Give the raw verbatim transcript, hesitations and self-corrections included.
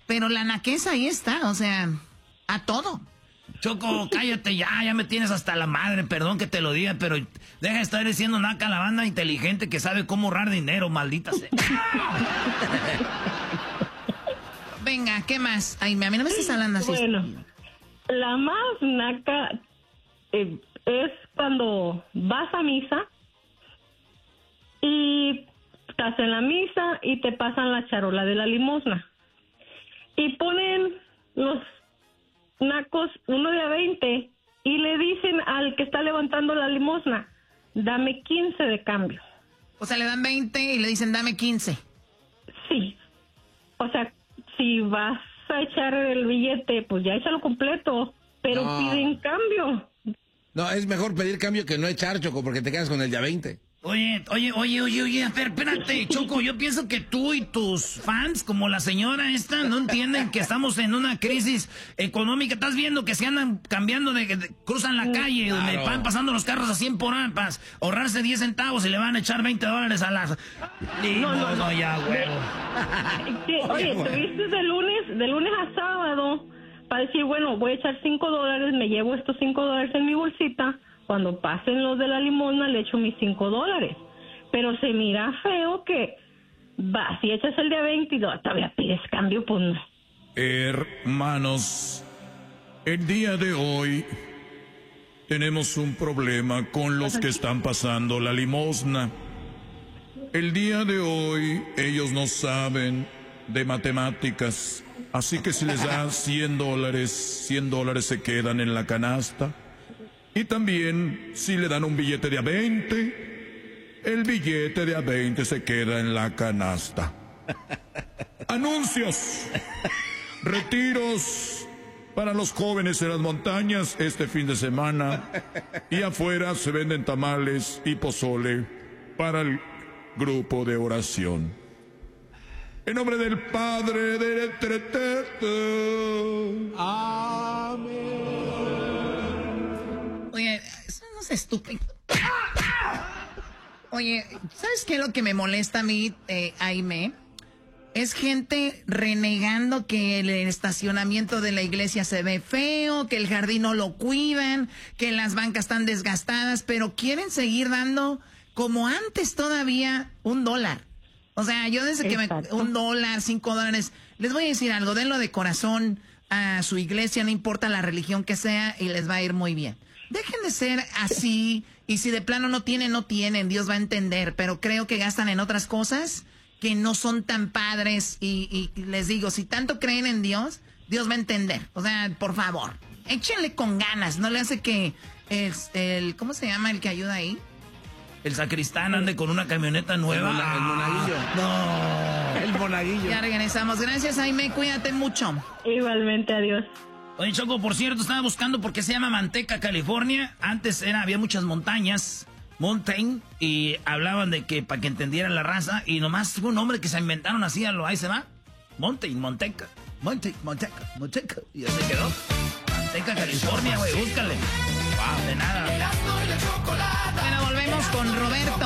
Pero la naqueza ahí está, o sea, a todo. Choco, cállate ya, ya me tienes hasta la madre, perdón que te lo diga, pero deja de estar diciendo naca a la banda inteligente que sabe cómo ahorrar dinero, maldita sea. Venga, ¿qué más? Ay, a mí no me estás hablando así. Bueno, la más naca eh, es cuando vas a misa y estás en la misa y te pasan la charola de la limosna. Y ponen los nacos uno de a veinte y le dicen al que está levantando la limosna, dame quince de cambio. O sea, le dan veinte y le dicen, dame quince. Sí. O sea, si vas a echar el billete, pues ya échalo completo, pero No. piden cambio. No, es mejor pedir cambio que no echar, Choco, porque te quedas con el de a veinte. Oye, oye, oye, oye, oye, a ver, espérate, Choco, yo pienso que tú y tus fans, como la señora esta, no entienden que estamos en una crisis económica. Estás viendo que se andan cambiando de, de cruzan la calle, Claro. donde van pasando los carros a cien por hora para ahorrarse diez centavos y le van a echar veinte dólares a las... Ni No, no, modo, no. ya, huevo. Sí, oye, tuviste de lunes, de lunes a sábado para decir, bueno, voy a echar cinco dólares, me llevo estos cinco dólares en mi bolsita. Cuando pasen los de la limosna, le echo mis cinco dólares. Pero se mira feo que vas y echas el de a veinte y no, todavía pides cambio, pues no. Hermanos, el día de hoy tenemos un problema con los que están pasando la limosna. El día de hoy ellos no saben de matemáticas, así que si les dan cien dólares, cien dólares se quedan en la canasta. Y también, si le dan un billete de a veinte, el billete de a veinte se queda en la canasta. Anuncios. Retiros para los jóvenes en las montañas este fin de semana. Y afuera se venden tamales y pozole para el grupo de oración. En nombre del Padre, del Eterno. Amén. Oye, eso no es estúpido. Oye, ¿sabes qué es lo que me molesta a mí, eh, Aime? Es gente renegando que el estacionamiento de la iglesia se ve feo, que el jardín no lo cuidan, que las bancas están desgastadas, pero quieren seguir dando, como antes todavía, un dólar. O sea, yo desde que me... Un dólar, cinco dólares... Les voy a decir algo, denlo de corazón a su iglesia, no importa la religión que sea, y les va a ir muy bien. Dejen de ser así, y si de plano no tienen, no tienen, Dios va a entender, pero creo que gastan en otras cosas que no son tan padres, y, y les digo, si tanto creen en Dios, Dios va a entender. O sea, por favor, échenle con ganas, no le hace que es el, ¿cómo se llama el que ayuda ahí? El sacristán ande con una camioneta nueva. El, mona, el monaguillo. No. El monaguillo. Ya regresamos, gracias Aime, cuídate mucho. Igualmente, adiós. Oye, Choco, por cierto, estaba buscando por qué se llama Manteca, California. Antes era, había muchas montañas, mountain, y hablaban de que, para que entendieran la raza, y nomás fue un nombre que se inventaron así, a lo ahí se va. Mountain, Monteca, Monte, Monteca, Monteca, y así quedó. Manteca, California, güey, búscale. Wow, de nada. Bueno, volvemos con Roberto.